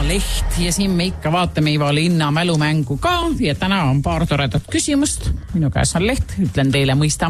Linnaleht ja siin me ikka vaatame Ivo Linna mälumängu ka ja täna on paar toredat küsimust. Minu käes on leht, ütlen teile mõista.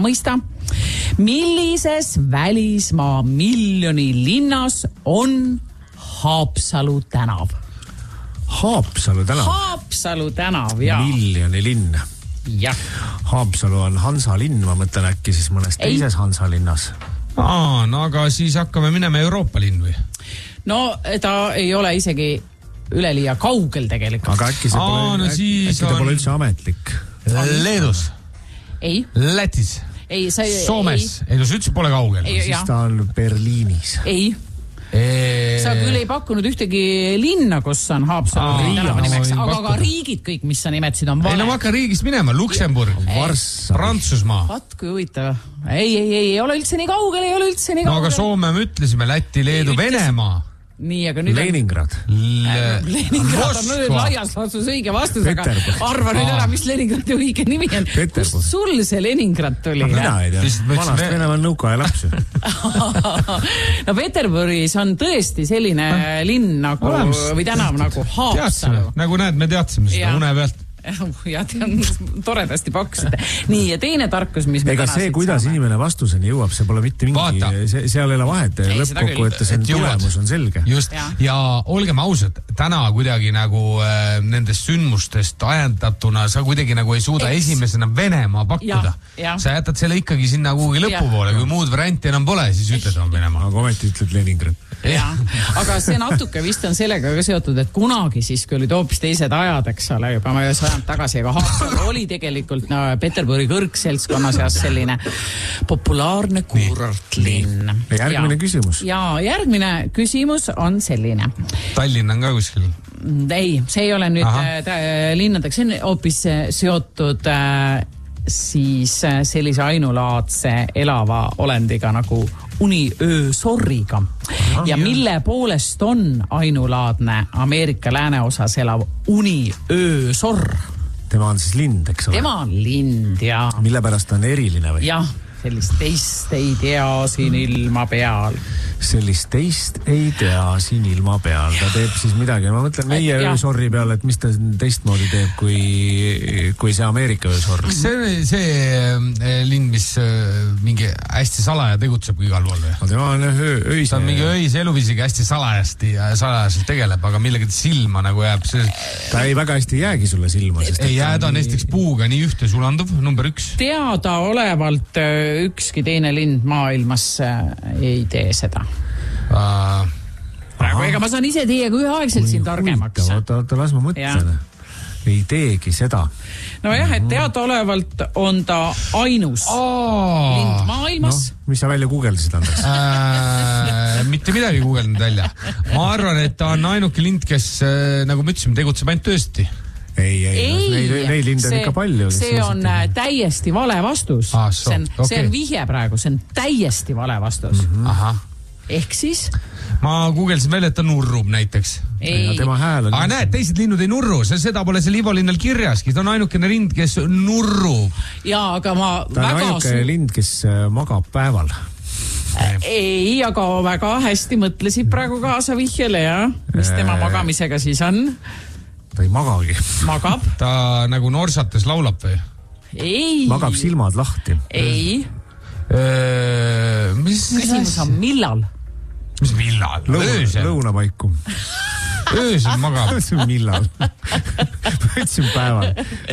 Millises välismaa miljoni linnas on Haapsalu tänav? Haapsalu tänav? Haapsalu tänav, jaa. Miljoni linn. Jah. Haapsalu on Hansa linn, ma mõtlen äkki siis mõnes teises Hansa linnas. No aga siis hakkame minema Euroopa linn või? No ta ei ole isegi üleliia kaugel tegelikult. Aga äkki ta pole üldse ametlik? Leedus? Ei. Lätis? Ei, Soomes? Ei, no see üldse pole kaugel. Siis ta on Berliinis. Ei. Sa küll ei pakkunud ühtegi linna, kus on Haapsalu tänava nimeks, aga ka riigid kõik, mis sa nimetasid, on vale. Ei, no ma hakkan riigist minema. Luksemburg, Prantsusmaa. Vaat kui huvitav. Ei ole üldse nii kaugel, No aga Soome me ütlesime, Läti, Leedu, Venemaa. Nii, aga nüüd Leningrad. Leningrad on nüüd laias laastus õige vastus, aga arva nüüd ära, mis Leningradi õige nimi on. Kust sul see Leningrad tuli? Mina ei tea. Vanast Venemaal nõukaja lapsu. No Peterburis on tõesti selline linn nagu, või tänav nagu Haapsalu. Nagu näed, me teadsime seda une pealt. Ja toredasti pakkusite. Nii, ja teine tarkus, mis me ega see, kuidas inimene vastuseni jõuab, see pole mitte mingi, seal ei ole vahet, lõppkokkuvõttes tulemus on selge. Just, ja olgem ausad, täna kuidagi nagu nendest sündmustest ajendatuna sa kuidagi nagu ei suuda esimesena Venemaa pakkuda. Sa jätad selle ikkagi sinna kuhugi lõpupoole, kui muud varianti enam pole, siis ütled on Venemaa. Aga ometi ütled Leningrad. Aga see natuke vist on sellega ka seotud, et kunagi siis, kui olid hoopis teised ajad, eks ole, juba ma sajand tagasi, aga Haapsalu oli tegelikult Peterburi kõrgseltskonna seas selline populaarne kuurortlinn. Järgmine küsimus. Ja järgmine küsimus on selline. Tallinn on ka kuskil? Ei, see ei ole nüüd linnadeks, see on hoopis seotud siis sellise ainulaadse elava olendiga nagu uniöösorriga. Ja mille poolest on ainulaadne Ameerika lääneosas elav uniöösorr? Tema on siis lind, eks ole? Tema on lind, ja. Mille pärast on eriline või? Jah, sellist teist ei tea siin ilma peal. Sellist teist ei tea siin ilma peal. Ta teeb siis midagi. Ma mõtlen meie öösorri peal, et mis ta teistmoodi teeb kui see Ameerika öösorr. See lind, mis mingi hästi salaja tegutseb igal pool või? No tema on öise. Ta on mingi öise eluviisiga hästi salajaselt tegeleb, aga millega silma nagu jääb. Ta ei väga hästi jäägi sulle silma. Ei jääda näiteks puuga nii ühte sulanduv, number 1. Teada olevalt ükski teine lind maailmas ei tee seda. Ega ma saan ise teiega üheaegselt siin targemaks. Oota, las ma mõtlen. Ei teegi seda. No jah, et teada olevalt on ta ainus lind maailmas. No, mis sa välja googeldasid, Andres? Mitte midagi googeldanud välja. Ma arvan, et ta on ainuke lind, kes, nagu me ütlesime, tegutseb ainult töösti. Neid linde on ikka palju. See on täiesti vale vastus. See on vihje praegu, see on täiesti vale vastus. Ehk siis? Ma googeldasin välja, et ta nurrub näiteks. Tema hääl on... Aga näed, teised linnud ei nurru, seda pole seal Ivo linnal kirjaski. Ta on ainukene lind, kes nurrub. Jaa, aga ma ta on ainukene lind, kes magab päeval. Ei, aga väga hästi mõtlesid praegu kaasa vihjele, ja? Mis tema magamisega siis on? Ta ei magagi. Magab. Ta nagu norsates laulab või? Ei. Magab silmad lahti. Ei. Küsimus on millal? Mis millal? Lõunapaiku. Öösel magab. Millal? Võtsin päeval.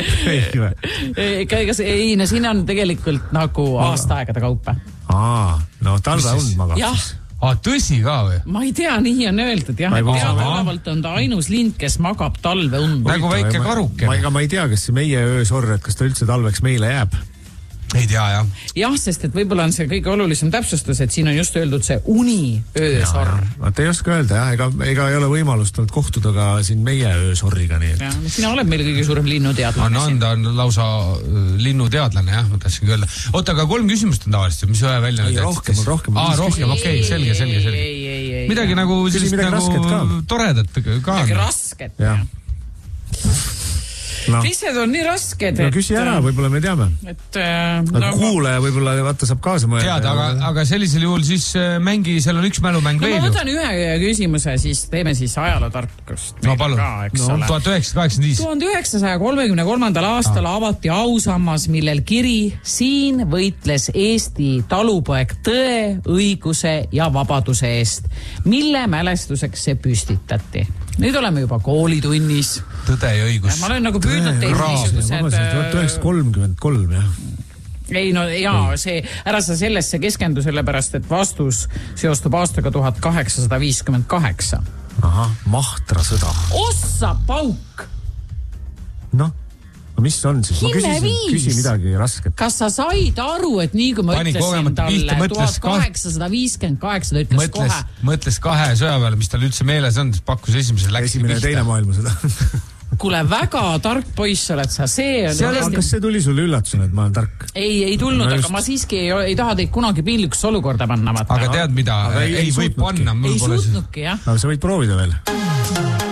Ei, no siin on tegelikult nagu aastaaegade kaupa. No talveund magab siis. Tõsi ka või? Ma ei tea, nii on öeldud, jah. Teadavalt on ta ainus lind, kes magab talveund. Nagu väike karuke. Ma ei tea, kas meie öösorr, et kas ta üldse talveks meile jääb. Ei tea, jah. Jah, sest et võib-olla on see kõige olulisem täpsustus, et siin on just öeldud see uniöösorr. Te ei oska öelda, jah, ega ei ole võimalust kohtuda ka siin meie öösorriga. Sina oled meil kõige suurem linnuteadlane. Ta on lausa linnuteadlane, jah, ma tahtsin öelda. Oota, aga 3 küsimust on tavaliselt, mis ühe välja nüüd jätsid? Rohkem. Okei, selge. Midagi nagu toredat ka. Midagi rasket, jah. Mis need on nii rasked, no küsi ära, võib-olla me teame. Et kuulaja võib-olla vaata saab kaasa mõelda. Tead, aga sellisel juhul siis mängi, seal on üks mälumäng veel. Ma võtan ühe küsimuse, siis teeme siis ajalootarkust. No palun. 1985. 1933. aastal avati ausammas, millel kiri: siin võitles Eesti talupoeg tõe, õiguse ja vabaduse eest, mille mälestuseks see püstitati. Nüüd oleme juba koolitunnis. Tõde ja õigus. Ma olen nagu püüdnud teid niisugused... 1933, jah. Ei, no jaa, see, ära sa sellesse keskendu sellepärast, et vastus seostub aastaga 1858. Aha, Mahtra sõda. Ossa pauk! Noh, mis on siis? Ma küsin midagi rasket. Kas sa said aru, et nii kui ma ütlesin talle 1858, ta ütles kohe. Mõtles kahe sõjaväele, mis tal üldse meeles on, pakkus esimene ja teine maailmasõda. Kuule, väga tark poiss oled sa, see on... Kas see tuli sulle üllatusena, et ma olen tark? Ei tulnud, aga ma siiski ei taha teid kunagi piinlikusse olukorda panna. Aga tead mida? Ei võib panna. Ei suutnudki, jah. Aga sa võid proovida veel.